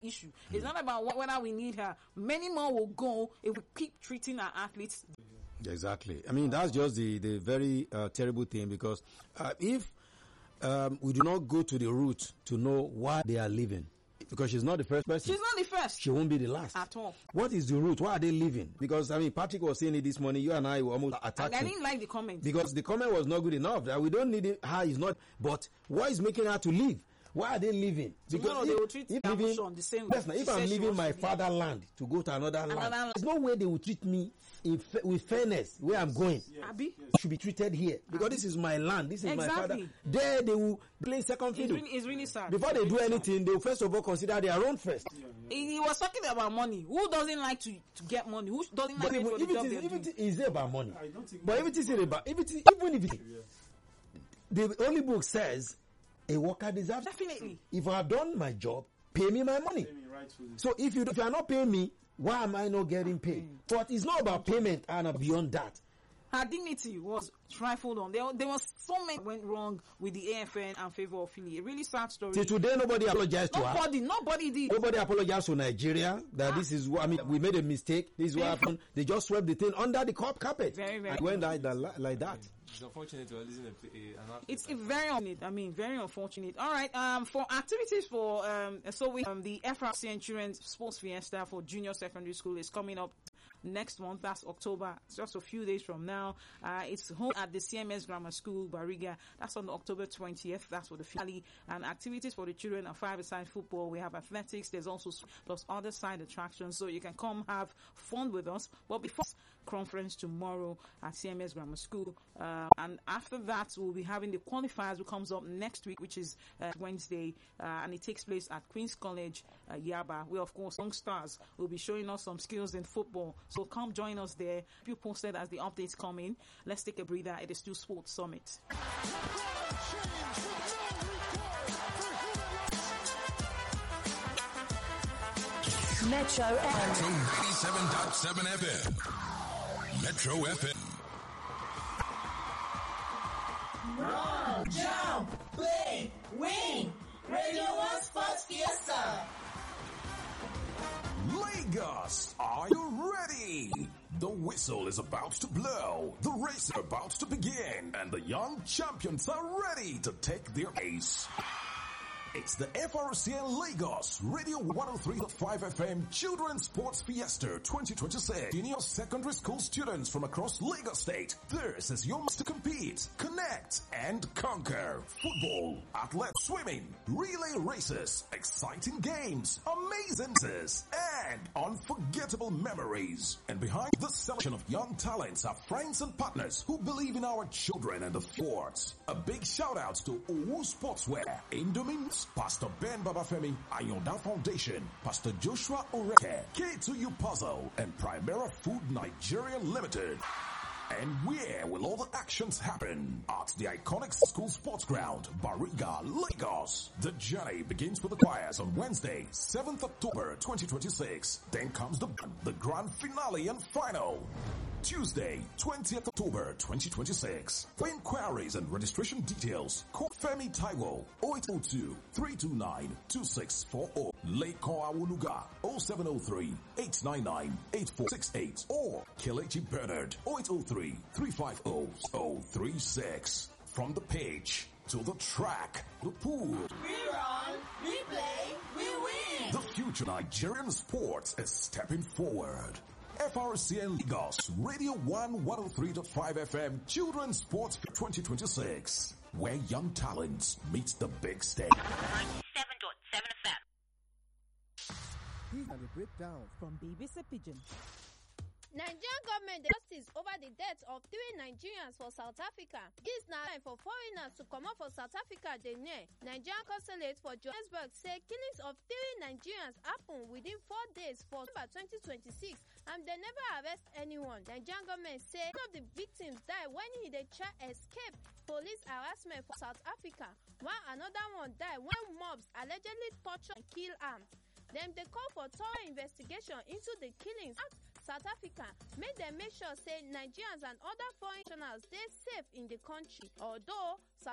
issue. It's not about whether we need her. Many more will go if we keep treating our athletes. Exactly. I mean, that's just the very terrible thing, because if we do not go to the root to know why they are leaving, because she's not the first person. She's not the first. She won't be the last. At all. What is the root? Why are they leaving? Because, I mean, Patrick was saying it this morning. You and I were almost attacked. I didn't like the comment. Because the comment was not good enough. That we don't need it. Her is not. But what is making her to leave? Why are they leaving? Because they will treat Yamusho the same way. If I'm leaving my fatherland to go to another land, there's no way they will treat me with fairness where I'm going. Abi? Should be treated here, because this is my land. This is my father. There they will play second fiddle. It's really sad. Before they do anything, they will first of all consider their own first. He was talking about money. Who doesn't like to get money? Who doesn't like to get the job? If it is about money, but if it is about the only book says a worker deserves. Definitely. If I have done my job, pay me my money. So if you are not paying me, why am I not getting paid? But it's not about payment and beyond that. Her dignity was trifled on. There was so many went wrong with the AFN and Favour of Philly. A really sad story. Till today, nobody apologized to her. Nobody did. Nobody apologized to Nigeria that this is what, I mean, we made a mistake. This is what happened. They just swept the thing under the carpet. Very, very. And went like that. It's unfortunate to listen to it's very unfortunate. I mean, very unfortunate. All right. For activities for the FRCN Children's Sports Fiesta for junior secondary school is coming up next month. That's October. It's just a few days from now. It's home at the CMS Grammar School, Bariga. That's on October 20th. That's for the finale. And activities for the children are 5-a-side football. We have athletics. There's also plus other side attractions. So you can come have fun with us. But before conference tomorrow at CMS Grammar School. And after that, we'll be having the qualifiers, who comes up next week, which is Wednesday. And it takes place at Queen's College, Yaba, where, of course, young stars will be showing us some skills in football. So come join us there. You posted as the updates come in. Let's take a breather. It is still Sports Summit. Metro FM. 87.7 FM. Metro FM. Run, jump, play, win. Radio 1 Sports Fiesta. Lagos, are you ready? The whistle is about to blow, the race is about to begin, and the young champions are ready to take their place. It's the FRCN Lagos Radio 103.5 FM Children's Sports Fiesta 2026. Senior secondary school students from across Lagos State. This is your chance to compete, connect, and conquer. Football, athletics, swimming, relay races, exciting games, amazing dances, and unforgettable memories. And behind this selection of young talents are friends and partners who believe in our children and the sports. A big shout out to Owu Sportswear, Indomins, Pastor Ben Babafemi, Ayonda Foundation, Pastor Joshua Oreke, K2U Puzzle, and Primera Food Nigeria Limited. And where will all the actions happen? At the iconic school sports ground, Bariga, Lagos. The journey begins with the choirs on Wednesday, 7th October 2026. Then comes the grand finale and final. Tuesday, 20th October 2026. For inquiries and registration details, call Femi Taiwo 0802-329-2640. Lekon Awoluga 0703-899-8468 or Kelechi Bernard 0803-350-036. From the pitch to the track, the pool. We run, we play, we win. The future Nigerian sports is stepping forward. FRCN Lagos Radio 103.5 FM Children's Sports 2026, where young talents meet the big stage. 97.7 FM. These are the breakdown from BBC Pidgin. Nigerian government justice over the death of 3 Nigerians for South Africa. This na time for foreigners to come out for South Africa dey near. Nigerian consulate for Johannesburg say killings of 3 Nigerians happen within 4 days for October 2026 and they never arrest anyone. Nigerian government say one of the victims died when he dey try escape police harassment for South Africa, while another one died when mobs allegedly torture and kill am. Dem dey call for thorough investigation into the killings. South Africa make dem make sure say Nigerians and other foreign nationals stay safe in the country. Although